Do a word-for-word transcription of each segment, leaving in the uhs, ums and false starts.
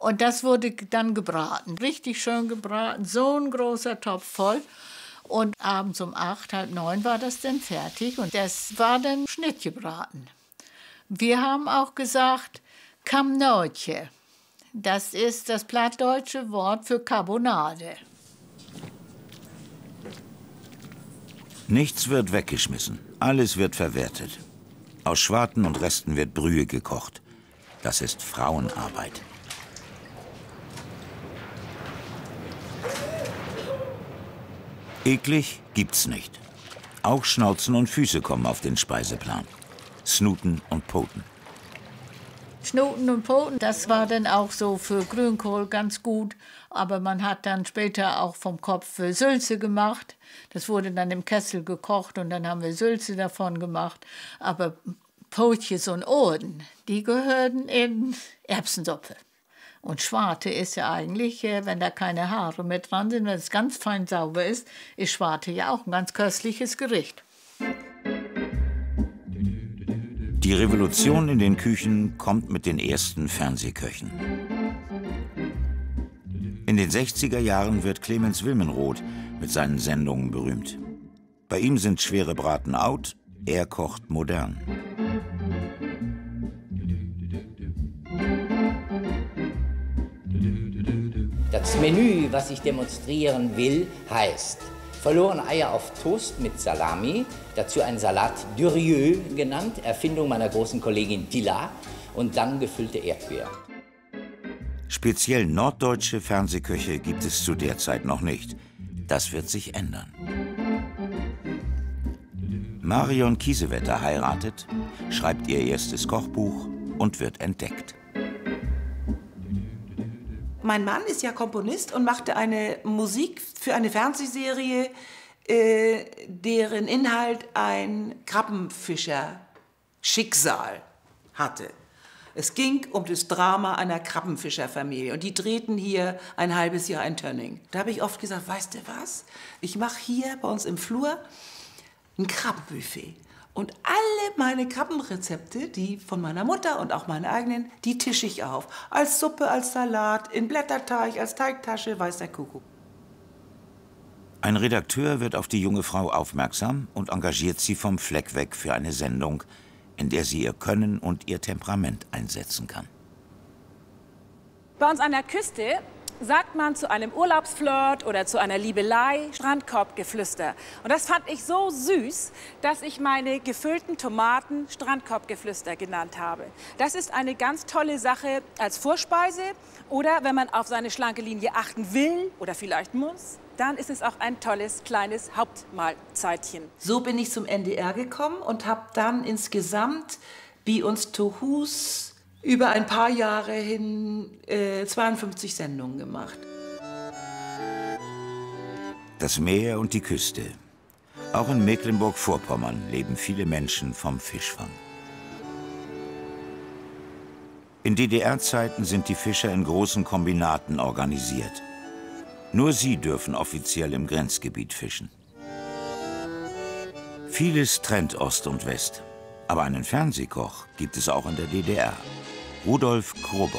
Und das wurde dann gebraten, richtig schön gebraten, so ein großer Topf voll. Und abends um acht, halb neun war das dann fertig und das war dann schnittgebraten. Wir haben auch gesagt, Kamnotje. Das ist das plattdeutsche Wort für Carbonade. Nichts wird weggeschmissen, alles wird verwertet. Aus Schwarten und Resten wird Brühe gekocht. Das ist Frauenarbeit. Eklig gibt's nicht. Auch Schnauzen und Füße kommen auf den Speiseplan. Snuten und Poten. Schnuten und Poten, das war dann auch so für Grünkohl ganz gut. Aber man hat dann später auch vom Kopf Sülze gemacht. Das wurde dann im Kessel gekocht und dann haben wir Sülze davon gemacht. Aber Potjes und Ohren, die gehörten in Erbsensuppe. Und Schwarte ist ja eigentlich, wenn da keine Haare mit dran sind, wenn es ganz fein sauber ist, ist Schwarte ja auch ein ganz köstliches Gericht. Die Revolution in den Küchen kommt mit den ersten Fernsehköchen. In den sechziger Jahren wird Clemens Wilmenrod mit seinen Sendungen berühmt. Bei ihm sind schwere Braten out, er kocht modern. Das Menü, was ich demonstrieren will, heißt verlorene Eier auf Toast mit Salami, dazu ein Salat Durieux genannt, Erfindung meiner großen Kollegin Dilla, und dann gefüllte Erdbeeren. Speziell norddeutsche Fernsehköche gibt es zu der Zeit noch nicht. Das wird sich ändern. Marion Kiesewetter heiratet, schreibt ihr erstes Kochbuch und wird entdeckt. Mein Mann ist ja Komponist und machte eine Musik für eine Fernsehserie, äh, deren Inhalt ein Krabbenfischer-Schicksal hatte. Es ging um das Drama einer Krabbenfischerfamilie und die drehten hier ein halbes Jahr in Tönning. Da habe ich oft gesagt, weißt du was, ich mache hier bei uns im Flur ein Krabbenbuffet. Und alle meine Krabbenrezepte, die von meiner Mutter und auch meine eigenen, die tische ich auf. Als Suppe, als Salat, in Blätterteig, als Teigtasche, weiß der Kuckuck. Ein Redakteur wird auf die junge Frau aufmerksam und engagiert sie vom Fleck weg für eine Sendung, in der sie ihr Können und ihr Temperament einsetzen kann. Bei uns an der Küste sagt man zu einem Urlaubsflirt oder zu einer Liebelei Strandkorbgeflüster. Und das fand ich so süß, dass ich meine gefüllten Tomaten Strandkorbgeflüster genannt habe. Das ist eine ganz tolle Sache als Vorspeise oder wenn man auf seine schlanke Linie achten will oder vielleicht muss, dann ist es auch ein tolles kleines Hauptmahlzeitchen. So bin ich zum N D R gekommen und habe dann insgesamt bei uns to Hus über ein paar Jahre hin äh, zweiundfünfzig Sendungen gemacht. Das Meer und die Küste. Auch in Mecklenburg-Vorpommern leben viele Menschen vom Fischfang. In D D R-Zeiten sind die Fischer in großen Kombinaten organisiert. Nur sie dürfen offiziell im Grenzgebiet fischen. Vieles trennt Ost und West. Aber einen Fernsehkoch gibt es auch in der D D R. Rudolf Krobot.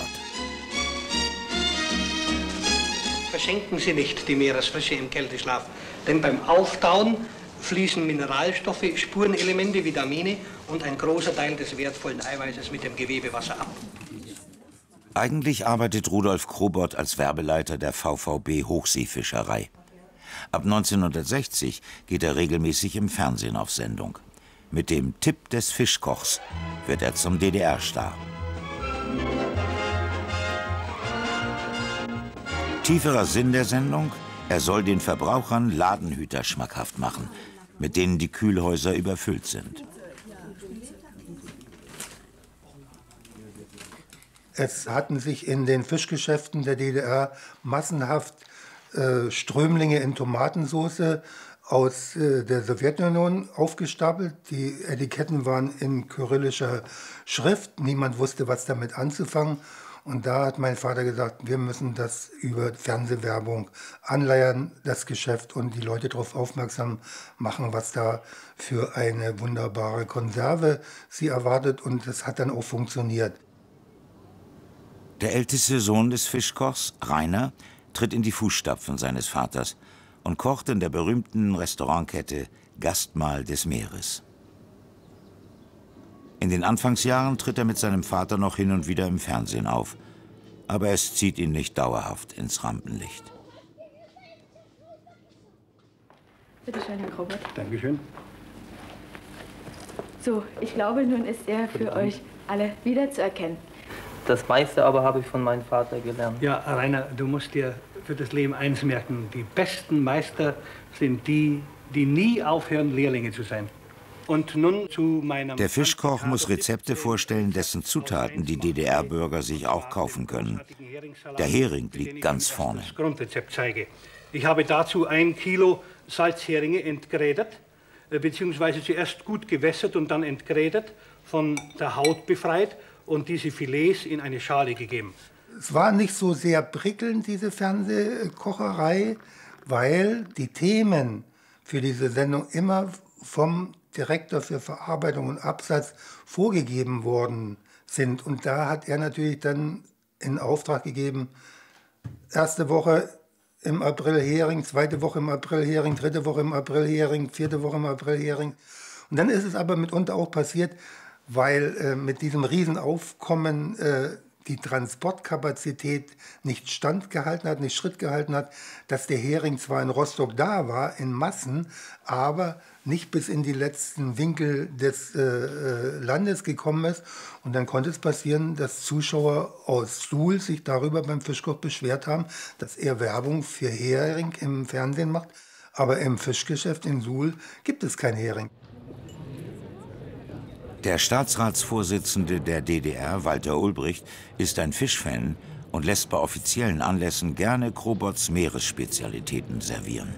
Verschenken Sie nicht die Meeresfrösche im Kälteschlaf, denn beim Auftauen fließen Mineralstoffe, Spurenelemente, Vitamine und ein großer Teil des wertvollen Eiweißes mit dem Gewebewasser ab. Eigentlich arbeitet Rudolf Krobot als Werbeleiter der V V B Hochseefischerei. Ab neunzehnhundertsechzig geht er regelmäßig im Fernsehen auf Sendung. Mit dem Tipp des Fischkochs wird er zum D D R-Star. Tieferer Sinn der Sendung: Er soll den Verbrauchern Ladenhüter schmackhaft machen, mit denen die Kühlhäuser überfüllt sind. Es hatten sich in den Fischgeschäften der D D R massenhaft äh, Strömlinge in Tomatensauce aus äh, der Sowjetunion aufgestapelt. Die Etiketten waren in kyrillischer Schrift. Niemand wusste, was damit anzufangen. Und da hat mein Vater gesagt, wir müssen das über Fernsehwerbung anleiern, das Geschäft, und die Leute darauf aufmerksam machen, was da für eine wunderbare Konserve sie erwartet. Und das hat dann auch funktioniert. Der älteste Sohn des Fischkochs, Rainer, tritt in die Fußstapfen seines Vaters und kocht in der berühmten Restaurantkette Gastmahl des Meeres. In den Anfangsjahren tritt er mit seinem Vater noch hin und wieder im Fernsehen auf, aber es zieht ihn nicht dauerhaft ins Rampenlicht. Bitte schön, Herr Krobert. Dankeschön. So, ich glaube, nun ist er für euch alle wiederzuerkennen. Das meiste aber habe ich von meinem Vater gelernt. Ja, Rainer, du musst dir für das Leben eins merken. Die besten Meister sind die, die nie aufhören, Lehrlinge zu sein. Und nun zu meinem... Der Fischkoch muss Rezepte vorstellen, dessen Zutaten die D D R-Bürger sich auch kaufen können. Der Hering liegt ganz vorne. Das Grundrezept zeige. Ich habe dazu ein Kilo Salzheringe entgrädert, beziehungsweise zuerst gut gewässert und dann entgrädert, von der Haut befreit und diese Filets in eine Schale gegeben. Es war nicht so sehr prickelnd, diese Fernsehkocherei, weil die Themen für diese Sendung immer vom Direktor für Verarbeitung und Absatz vorgegeben worden sind. Und da hat er natürlich dann in Auftrag gegeben, erste Woche im April Hering, zweite Woche im April Hering, dritte Woche im April Hering, vierte Woche im April Hering. Und dann ist es aber mitunter auch passiert, weil äh, mit diesem Riesenaufkommen äh, die Transportkapazität nicht standgehalten hat, nicht Schritt gehalten hat, dass der Hering zwar in Rostock da war, in Massen, aber nicht bis in die letzten Winkel des äh, Landes gekommen ist. Und dann konnte es passieren, dass Zuschauer aus Suhl sich darüber beim Fischkoch beschwert haben, dass er Werbung für Hering im Fernsehen macht. Aber im Fischgeschäft in Suhl gibt es kein Hering. Der Staatsratsvorsitzende der D D R, Walter Ulbricht, ist ein Fischfan und lässt bei offiziellen Anlässen gerne Krobots Meeresspezialitäten servieren.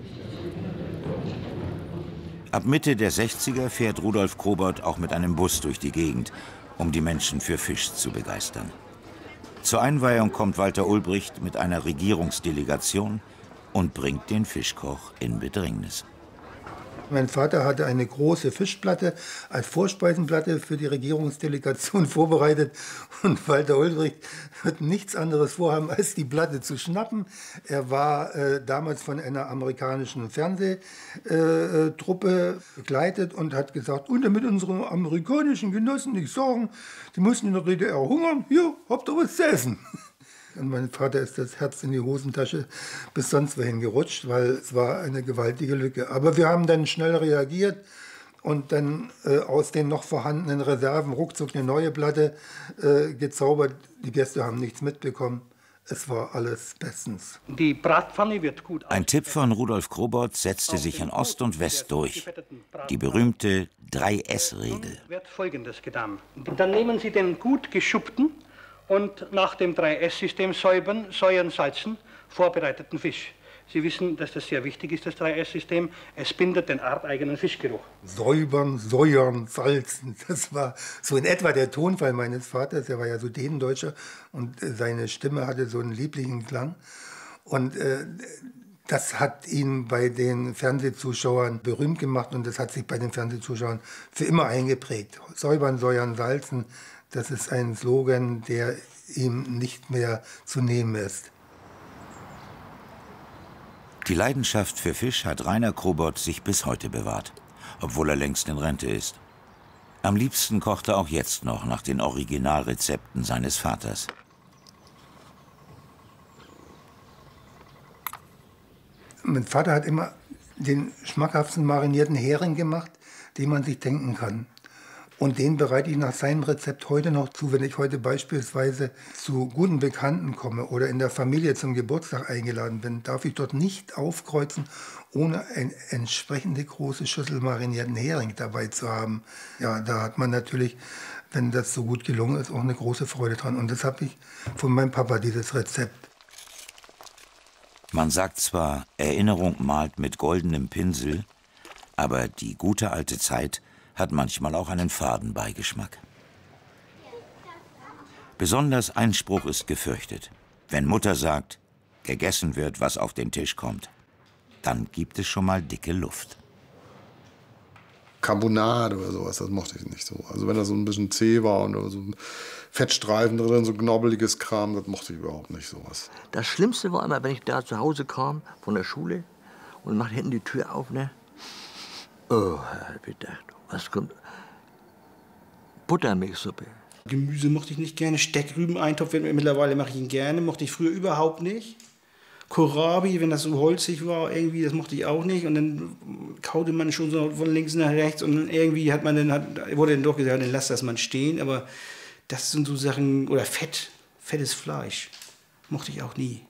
Ab Mitte der sechziger fährt Rudolf Krobot auch mit einem Bus durch die Gegend, um die Menschen für Fisch zu begeistern. Zur Einweihung kommt Walter Ulbricht mit einer Regierungsdelegation und bringt den Fischkoch in Bedrängnis. Mein Vater hatte eine große Fischplatte als Vorspeisenplatte für die Regierungsdelegation vorbereitet. Und Walter Ulbricht wird nichts anderes vorhaben, als die Platte zu schnappen. Er war äh, damals von einer amerikanischen Fernsehtruppe äh, begleitet und hat gesagt, und damit unsere amerikanischen Genossen nicht sorgen, die mussten in der D D R hungern, hier, habt ihr was zu essen. Und mein Vater ist das Herz in die Hosentasche bis sonst wohin gerutscht, weil es war eine gewaltige Lücke. Aber wir haben dann schnell reagiert und dann äh, aus den noch vorhandenen Reserven ruckzuck eine neue Platte äh, gezaubert. Die Gäste haben nichts mitbekommen. Es war alles bestens. Die Bratpfanne wird gut. Ein Tipp von Rudolf Krobot setzte sich in Ost und West durch. Die berühmte drei S Regel. Wird Folgendes getan. Dann nehmen Sie den gut geschuppten und nach dem drei S System säubern, säuern, salzen, vorbereiteten Fisch. Sie wissen, dass das sehr wichtig ist, das drei S System. Es bindet den arteigenen Fischgeruch. Säubern, säuern, salzen, das war so in etwa der Tonfall meines Vaters. Er war ja so Dänendeutscher und seine Stimme hatte so einen lieblichen Klang. Und äh, das hat ihn bei den Fernsehzuschauern berühmt gemacht und das hat sich bei den Fernsehzuschauern für immer eingeprägt. Säubern, säuern, salzen. Das ist ein Slogan, der ihm nicht mehr zu nehmen ist. Die Leidenschaft für Fisch hat Rainer Krobot sich bis heute bewahrt, obwohl er längst in Rente ist. Am liebsten kocht er auch jetzt noch nach den Originalrezepten seines Vaters. Mein Vater hat immer den schmackhaften marinierten Hering gemacht, den man sich denken kann. Und den bereite ich nach seinem Rezept heute noch zu, wenn ich heute beispielsweise zu guten Bekannten komme oder in der Familie zum Geburtstag eingeladen bin, darf ich dort nicht aufkreuzen, ohne eine entsprechende große Schüssel marinierten Hering dabei zu haben. Ja, da hat man natürlich, wenn das so gut gelungen ist, auch eine große Freude dran. Und das habe ich von meinem Papa, dieses Rezept. Man sagt zwar, Erinnerung malt mit goldenem Pinsel, aber die gute alte Zeit hat manchmal auch einen faden Beigeschmack. Besonders ein Spruch ist gefürchtet. Wenn Mutter sagt, gegessen wird, was auf den Tisch kommt, dann gibt es schon mal dicke Luft. Carbonade oder sowas, das mochte ich nicht so. Also wenn da so ein bisschen zäh war und so ein Fettstreifen drin, so knobbeliges Kram, das mochte ich überhaupt nicht, sowas. Das Schlimmste war immer, wenn ich da zu Hause kam, von der Schule, und machte hinten die Tür auf, ne? Oh, hab ich gedacht, was kommt? Buttermilchsuppe. Gemüse mochte ich nicht gerne. Steckrübeneintopf, mittlerweile mache ich ihn gerne, mochte ich früher überhaupt nicht. Kohlrabi, wenn das so holzig war, irgendwie, das mochte ich auch nicht. Und dann kaute man schon so von links nach rechts und dann irgendwie hat man dann, hat, wurde dann doch gesagt, dann lass das mal stehen. Aber das sind so Sachen, oder Fett, fettes Fleisch, mochte ich auch nie.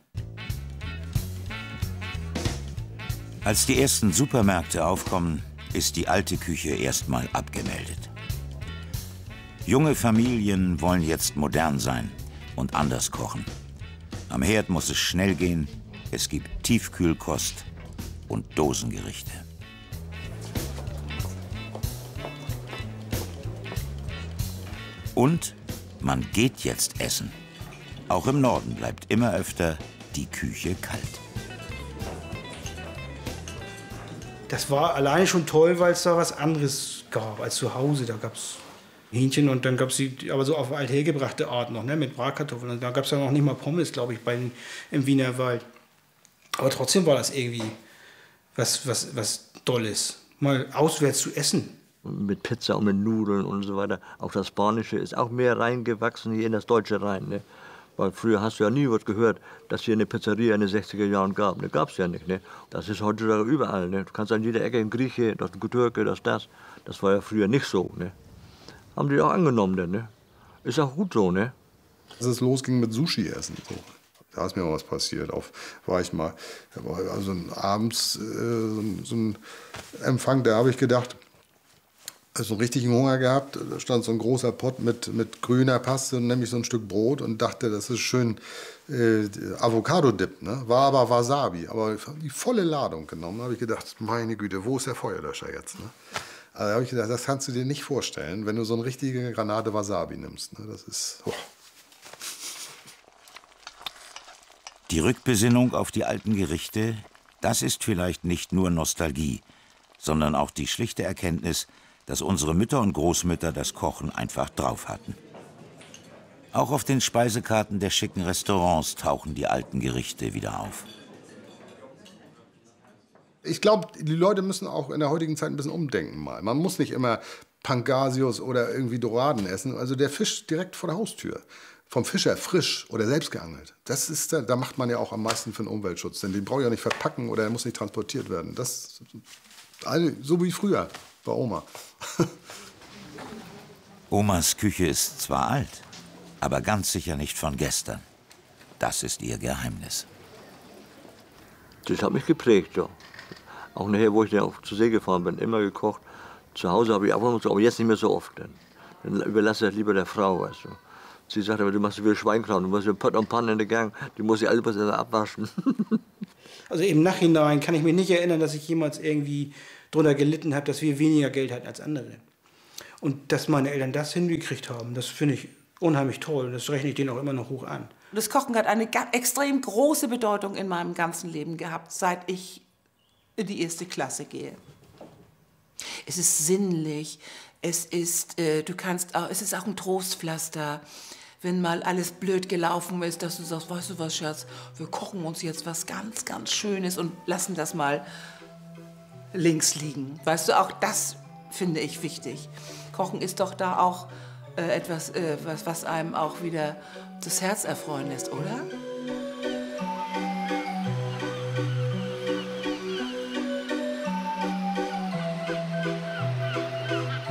Als die ersten Supermärkte aufkommen, ist die alte Küche erstmal abgemeldet. Junge Familien wollen jetzt modern sein und anders kochen. Am Herd muss es schnell gehen, es gibt Tiefkühlkost und Dosengerichte. Und man geht jetzt essen. Auch im Norden bleibt immer öfter die Küche kalt. Das war alleine schon toll, weil es da was anderes gab als zu Hause. Da gab es Hähnchen und dann gab es die, aber so auf althergebrachte Art noch, ne, mit Bratkartoffeln. Und da gab es ja noch nicht mal Pommes, glaube ich, bei, im Wienerwald. Aber trotzdem war das irgendwie was, was, was Tolles, mal auswärts zu essen. Mit Pizza und mit Nudeln und so weiter. Auch das Spanische ist auch mehr reingewachsen hier in das Deutsche rein. Ne? Weil früher hast du ja nie was gehört, dass hier eine Pizzeria in den sechziger Jahren gab. Ne, gab es ja nicht. Ne? Das ist heutzutage überall. Ne? Du kannst an jeder Ecke, ein Grieche, das ein Türke, das das. Das war ja früher nicht so. Ne? Haben die auch angenommen, denn, ne? Ist auch gut so, ne? Als es losging mit Sushi-Essen, so. Da ist mir mal was passiert. Auf, war ich mal, da war also abends äh, so, ein, so ein Empfang, da habe ich gedacht, also richtigen Hunger gehabt, da stand so ein großer Pott mit, mit grüner Paste und nämlich so ein Stück Brot und dachte, das ist schön äh, Avocado-Dip, ne? War aber Wasabi, aber die volle Ladung genommen. Da habe ich gedacht, meine Güte, wo ist der Feuerlöscher jetzt, ne? Also da habe ich gedacht, das kannst du dir nicht vorstellen, wenn du so eine richtige Granate Wasabi nimmst, ne? Das ist... Oh. Die Rückbesinnung auf die alten Gerichte, das ist vielleicht nicht nur Nostalgie, sondern auch die schlichte Erkenntnis, dass unsere Mütter und Großmütter das Kochen einfach drauf hatten. Auch auf den Speisekarten der schicken Restaurants tauchen die alten Gerichte wieder auf. Ich glaube, die Leute müssen auch in der heutigen Zeit ein bisschen umdenken mal. Man muss nicht immer Pangasius oder irgendwie Doraden essen. Also der Fisch direkt vor der Haustür. Vom Fischer frisch oder selbst geangelt. Das ist, da macht man ja auch am meisten für den Umweltschutz. Denn den brauche ich ja nicht verpacken oder er muss nicht transportiert werden. Das so wie früher bei Oma. Omas Küche ist zwar alt, aber ganz sicher nicht von gestern. Das ist ihr Geheimnis. Das hat mich geprägt, ja. Auch nachher, wo ich dann auch zur See gefahren bin, immer gekocht. Zu Hause habe ich auch immer so, aber jetzt nicht mehr so oft. Dann, dann überlasse ich das lieber der Frau, weißt du. Sie sagt aber, du machst so viel Schweinkram, du musst ja Pott und Pannen in den Gang, die muss ich alles abwaschen. Also im Nachhinein kann ich mich nicht erinnern, dass ich jemals irgendwie drunter gelitten habe, dass wir weniger Geld hatten als andere. Und dass meine Eltern das hingekriegt haben, das finde ich unheimlich toll. Das rechne ich denen auch immer noch hoch an. Das Kochen hat eine extrem große Bedeutung in meinem ganzen Leben gehabt, seit ich in die erste Klasse gehe. Es ist sinnlich, es ist, äh, du kannst auch, es ist auch ein Trostpflaster, wenn mal alles blöd gelaufen ist, dass du sagst, weißt du was, Schatz, wir kochen uns jetzt was ganz, ganz Schönes und lassen das mal links liegen. Weißt du, auch das finde ich wichtig. Kochen ist doch da auch äh, etwas, äh, was, was einem auch wieder das Herz erfreuen lässt, oder?